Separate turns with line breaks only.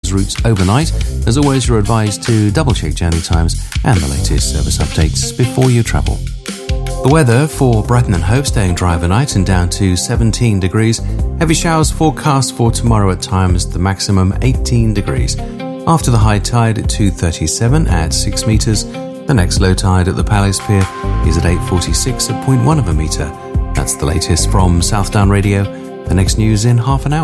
its routes overnight. As always, you're advised to double-check journey times and the latest service updates before you travel. The weather for Brighton and Hove, staying dry overnight and down to 17 degrees. Heavy showers forecast for tomorrow at times, the maximum 18 degrees. After the high tide at 2:37 at 6 metres, the next low tide at the Palace Pier is at 8:46 at 0.1 of a metre. That's the latest from Southdown Radio. The next news in half an hour.